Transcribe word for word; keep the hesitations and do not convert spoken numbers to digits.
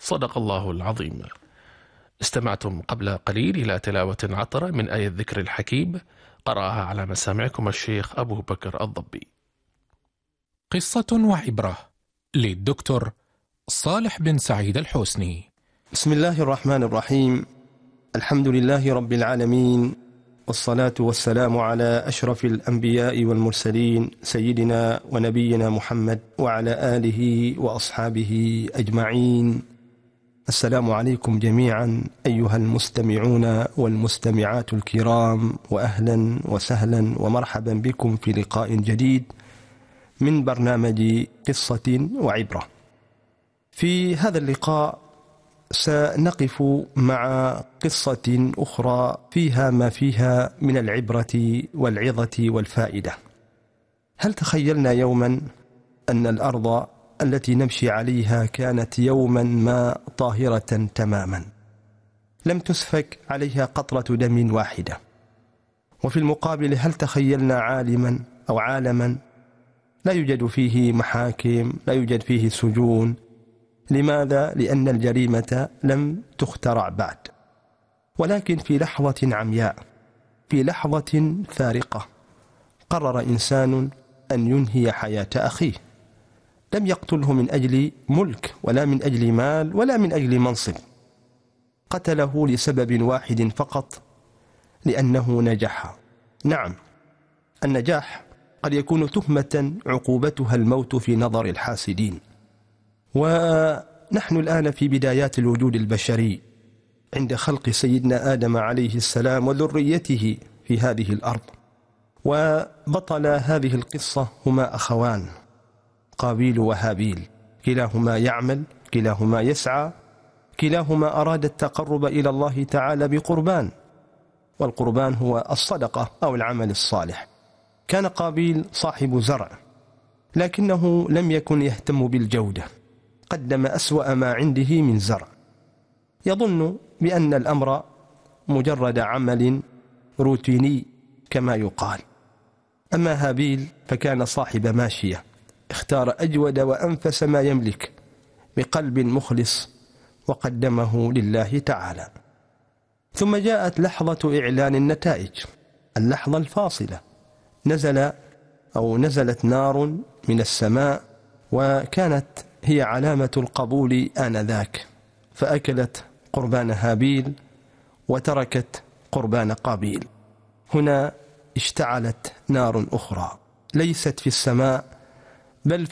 صدق الله العظيم. استمعتم قبل قليل إلى تلاوة عطرة من آية الذكر الحكيم، قرأها على مسامعكم الشيخ أبو بكر الضبي. قصة وعبرة للدكتور صالح بن سعيد الحسني. بسم الله الرحمن الرحيم. الحمد لله رب العالمين، والصلاة والسلام على أشرف الأنبياء والمرسلين سيدنا ونبينا محمد وعلى آله وأصحابه أجمعين. السلام عليكم جميعا أيها المستمعون والمستمعات الكرام، وأهلا وسهلا ومرحبا بكم في لقاء جديد من برنامج قصة وعبرة. في هذا اللقاء سنقف مع قصة أخرى فيها ما فيها من العبرة والعظة والفائدة. هل تخيلنا يوما أن الأرض التي نمشي عليها كانت يوما ما طاهرة تماما، لم تسفك عليها قطرة دم واحدة؟ وفي المقابل هل تخيلنا عالما أو عالما لا يوجد فيه محاكم، لا يوجد فيه سجون؟ لماذا؟ لأن الجريمة لم تخترع بعد. ولكن في لحظة عمياء، في لحظة فارقة، قرر إنسان أن ينهي حياة أخيه. لم يقتله من أجل ملك ولا من أجل مال ولا من أجل منصب، قتله لسبب واحد فقط، لأنه نجح. نعم، النجاح قد يكون تهمة عقوبتها الموت في نظر الحاسدين. ونحن الآن في بدايات الوجود البشري، عند خلق سيدنا آدم عليه السلام وذريته في هذه الأرض. وبطل هذه القصة هما أخوان، قابيل وهابيل، كلاهما يعمل، كلاهما يسعى، كلاهما أراد التقرب إلى الله تعالى بقربان، والقربان هو الصدقة أو العمل الصالح. كان قابيل صاحب زرع، لكنه لم يكن يهتم بالجودة، قدم أسوأ ما عنده من زرع، يظن بأن الأمر مجرد عمل روتيني كما يقال. أما هابيل فكان صاحب ماشية، اختار أجود وأنفس ما يملك بقلب مخلص وقدمه لله تعالى. ثم جاءت لحظة إعلان النتائج، اللحظة الفاصلة. نزل أو نزلت نار من السماء، وكانت هي علامة القبول آنذاك، فأكلت قربان هابيل وتركت قربان قابيل. هنا اشتعلت نار أخرى، ليست في السماء بل